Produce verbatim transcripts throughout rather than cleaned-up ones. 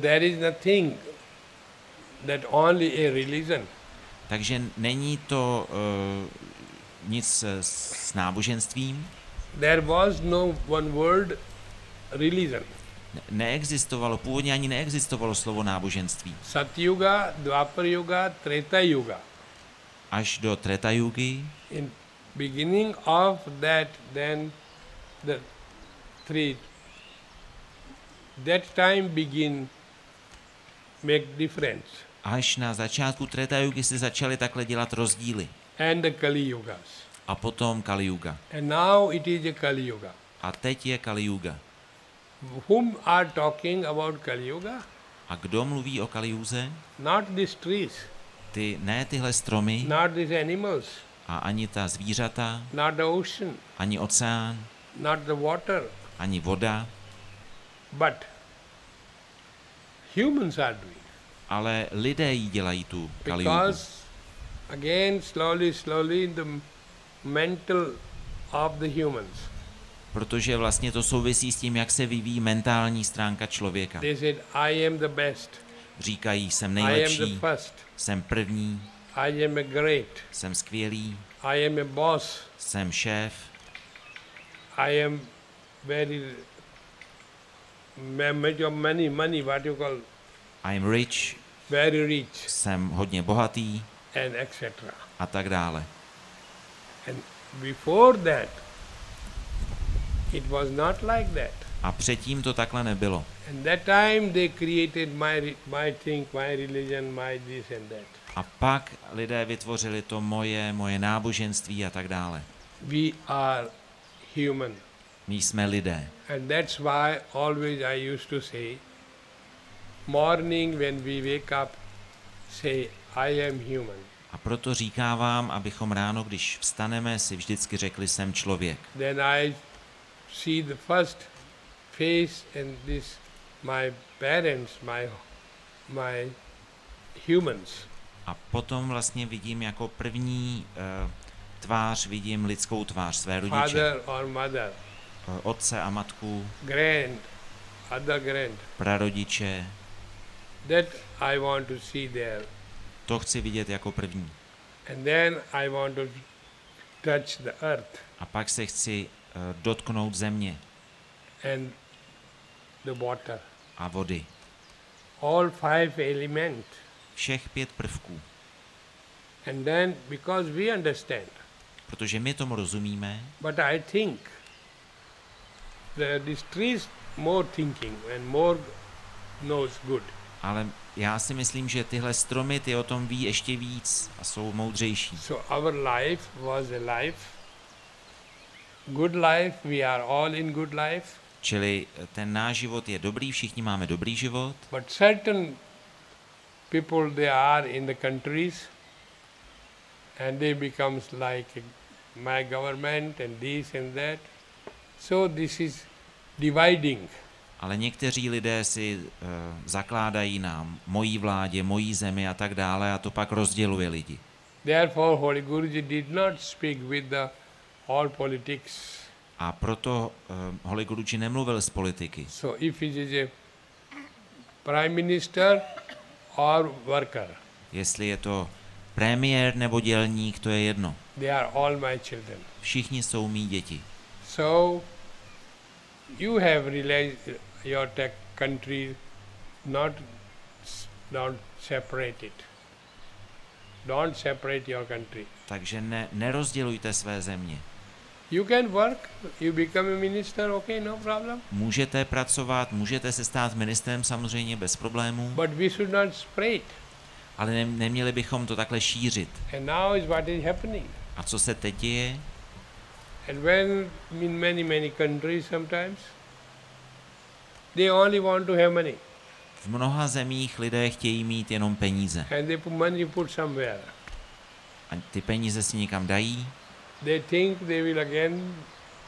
there is nothing that only a religion. Takže není to uh, nic s náboženstvím. There was no one word religion. Ne- neexistovalo, původně ani neexistovalo slovo náboženství. Satyuga, Dvapar Yuga, Treta Yuga. Až do Treta Yugy, In beginning of that, then the three, that time begin make difference. až na začátku Treta Yugy se začaly takhle dělat rozdíly. And the Kali Yugas. A potom Kali Yuga. And now it is a Kali Yuga. A teď je Kali Yuga. Whom are talking about Kali Yuga? A kdo mluví o Kali Yuze? Not these trees, Ty, ne tyhle stromy not these animals, a ani ta zvířata, not the ocean, ani oceán, not the water, ani voda, but humans are doing. ale lidé jí dělají tu Kali Yugu. Because again, slowly, slowly, the mental of the humans. Protože vlastně to souvisí s tím, jak se vyvíjí mentální stránka člověka. They said, I am the best. Říkají, jsem I am the nejlepší, first. jsem první, I am a great. jsem skvělý, I am a boss. jsem šéf, I am very ma- major money, money, what you call, I'm rich, very rich, jsem hodně bohatý and et cetera. a tak dále. And before that, it was not like that. A předtím to takhle nebylo. And that time they created my re- my thing, my religion, my this and that. A pak lidé vytvořili to moje, moje náboženství a tak dále. We are human. My jsme lidé. And that's why always I used to say, morning when we wake up, say, I am human. A proto říkávám, abychom ráno, když vstaneme, si vždycky řekli, jsem člověk. Then I see the first face and this, my parents, my, my humans. A potom vlastně vidím jako první uh, tvář, vidím lidskou tvář, své rodiče, Father or mother, uh, otce a matku, grand, other grand. prarodiče. That I want to see there. To chci vidět jako první. And then I want to touch the earth A pak se chci uh, dotknout země and the water. a vody. All five elements. Všech pět prvků. And then, because we understand, Protože my tomu rozumíme, but I think the these trees more thinking and more knows good. ale já si myslím, že tyhle stromy, ty o tom ví ještě víc a jsou moudřejší. So our life was a life, good life, we are all in good life, Čili ten náš život je dobrý, všichni máme dobrý život, but certain people they are in the countries and they becomes like my government and this and that. So this is dividing. ale někteří lidé si uh, zakládají na mojí vládě, mojí zemi a tak dále a to pak rozděluje lidi. Therefore, Holy Guruji did not speak with the all politics. A proto uh, Holy Guruji nemluvil z politiky. So if it is a prime minister or worker, Jestli je to premiér nebo dělník, to je jedno. they are all my children. Všichni jsou mý děti. So you have realized your tech country, not don't separate it. Don't separate your country. Takže ne, nerozdělujte své země. You can work, you become a minister, okay, no problem. Můžete pracovat, můžete se stát ministrem samozřejmě bez problémů, But we should not spread. ale ne, neměli bychom to takhle šířit. And now is what is happening. A co se teď děje? And when in many, many countries sometimes, they only want to have money. V mnoha zemích lidé chtějí mít jenom peníze. And they put money put somewhere. A ty peníze si někam dají They think they will again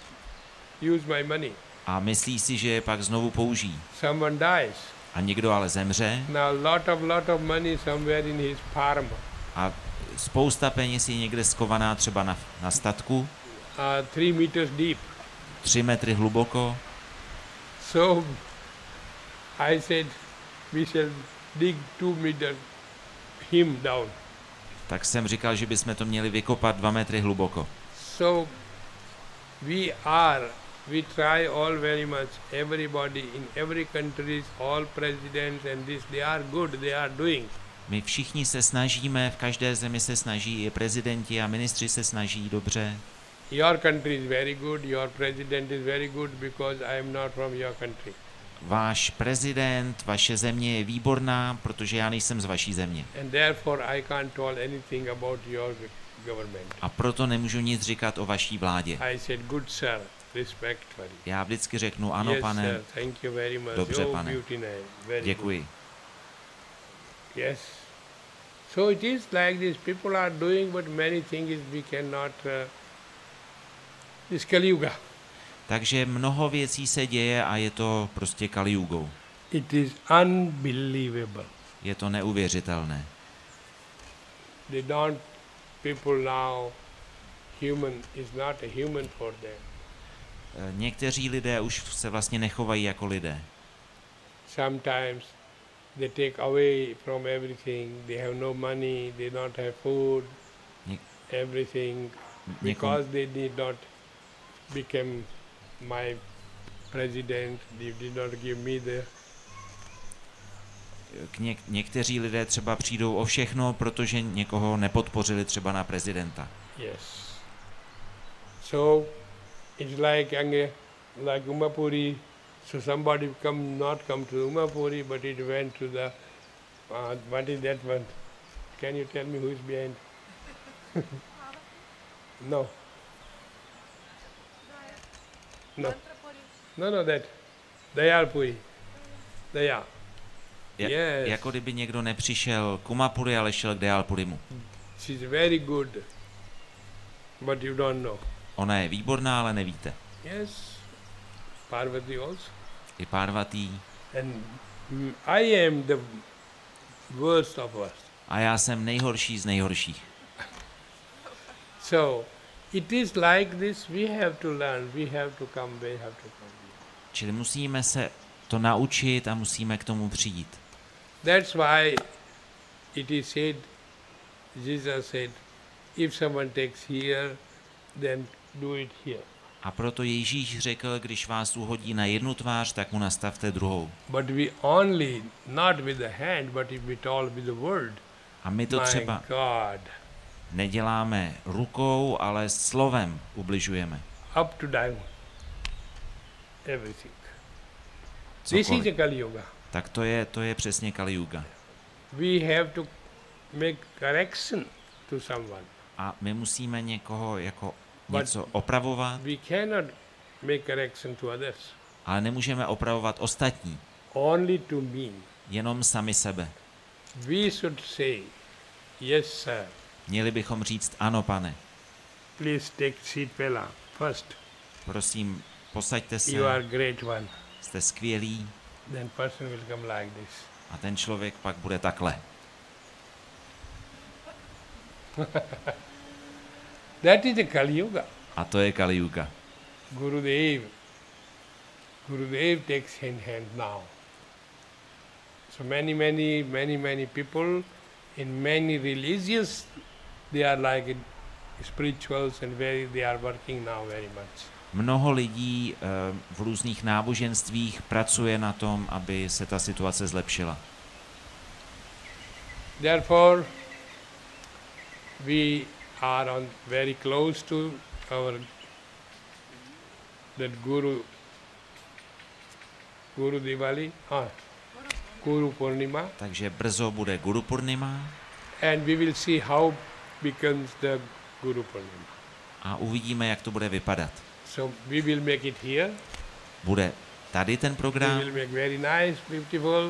use my money. a myslí si, že je pak znovu použijí. Someone dies. A někdo ale zemře Now lot of lot of money somewhere in his farm. a spousta peněz je někde skovaná třeba na, na statku, Uh, three meters deep. tři metry hluboko. So I said, we shall dig two meter him down. Tak jsem říkal, že bychom to měli vykopat dva metry hluboko. So we are, we try all very much, everybody in every country, all presidents and this, they are good, they are doing. My všichni se snažíme, v každé zemi se snaží, i prezidenti a ministři se snaží dobře. Your country is very good, your president is very good because I am not from your country. Váš prezident, vaše země je výborná, protože já nejsem z vaší země. And therefore I can't tell anything about your government. A proto nemůžu nic říkat o vaší vládě. I said, good sir, respectfully. Já vždycky řeknu, ano, Yes, pane, sir, thank you very much. dobře, Oh, pane, beauty name. Very děkuji. good. Yes. So it is like this, people are doing, but many things we cannot, uh, this Kali Yuga. Takže mnoho věcí se děje a je to prostě Kali Jugou. It is unbelievable. Je to neuvěřitelné. They don't, people now, human is not a human for them. Někteří lidé už se vlastně nechovají jako lidé. Sometimes they take away from everything, they have no money, they don't have food, Ně- everything, někom, because they did not become my president, they did not give me the, k něk, někteří lidé třeba přijdou o všechno, protože někoho nepodpořili třeba na prezidenta. yes. So it's like Ange, like Umapuri, so somebody come not come to Umapuri, but it went to the, uh, what is that one? Can you tell me who is behind? No. No. No, no, that. Dayalpuri. Daya. Ja, Yes. Jako kdyby někdo nepřišel k Umapuri, ale šel k Dayalpurimu. She's very good, but you don't know. Ona je výborná, ale nevíte. Yes. Parvati also. I Parvatý. And mm, I am the worst of us. A já jsem nejhorší z nejhorších. So it is like this, we have to learn, we have to come, we have to come. Čili musíme se to naučit a musíme k tomu přijít. That's why it is said, Jesus said, if someone takes here, then do it here. A proto Ježíš řekl, když vás uhodí na jednu tvář, tak mu nastavte druhou. But we only, not with the hand, but if we talk with the word. A my to My třeba God, neděláme rukou, ale slovem ubližujeme. up to down, everything. This is Cokoliv. a Kali Yuga. Tak to je, to je přesně Kali Yuga. We have to make correction to someone. A my musíme někoho jako But- něco opravovat, We cannot make correction to others, ale nemůžeme opravovat ostatní, only to me. jenom sami sebe. We should say, yes, sir. Měli bychom říct, ano, pane, Please take seat, fella, first. prosím, posaďte se, You are great one. jste skvělí, Then person will come like this. a ten člověk pak bude takhle. That is the Kali Yuga. A to je Kali Yuga. Gurudev. Gurudev takes in hand now. So many, many, many, many people in many religions, they are like in spirituals and very, they are working now very much. Mnoho lidí eh, v různých náboženstvích pracuje na tom, aby se ta situace zlepšila. Therefore, we are on very close to our that Guru Guru Diwali, ah, Guru Purnima, Takže brzo bude Guru Purnima and we will see how becomes the Guru Purnima. a uvidíme, jak to bude vypadat. So we will make it here. Bude tady ten We program, will make very nice, beautiful,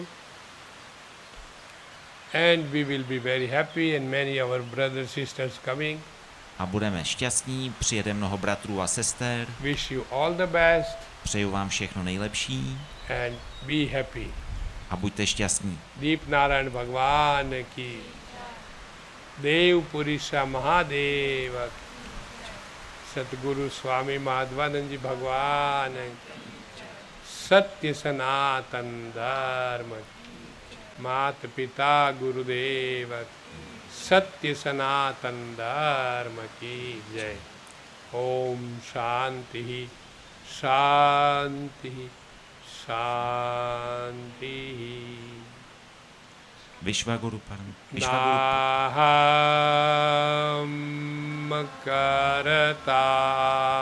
and we will be very happy. And many our brothers sisters coming. a budeme šťastní, přijede mnoho bratrů a sester, Wish you all the best přeju vám všechno nejlepší and be happy. a buďte šťastní. दीप नारायण भगवान की, देव पुरुषा महादेव की, सतगुरु स्वामी माधवानंद जी भगवान की, सत्य सनातन धर्म की। मात पिता गुरुदेव सत्य सनातन धर्म की जय। ओम शांति शांति शांति। विश्वगुरु परम विश्वगुरु नाहं करता